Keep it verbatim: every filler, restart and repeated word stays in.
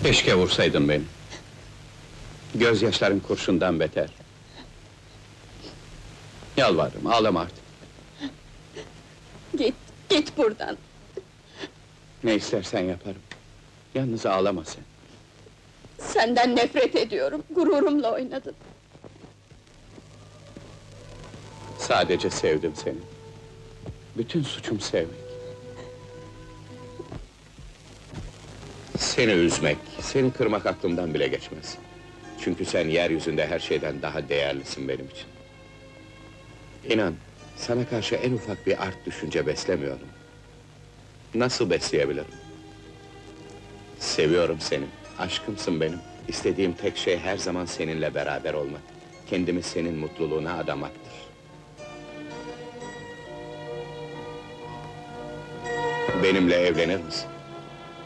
Keşke vursaydın beni. Gözyaşların kurşundan beter. Yalvarırım, ağlama artık. Git, git buradan! Ne istersen yaparım. Yalnız ağlama sen. Senden nefret ediyorum, gururumla oynadın. Sadece sevdim seni. Bütün suçum sevmek. Seni üzmek, seni kırmak aklımdan bile geçmez. Çünkü sen yeryüzünde her şeyden daha değerlisin benim için. İnan, sana karşı en ufak bir art düşünce beslemiyorum. Nasıl besleyebilirim? Seviyorum seni, aşkımsın benim. İstediğim tek şey her zaman seninle beraber olmak. Kendimi senin mutluluğuna adamaktır. Benimle evlenir misin?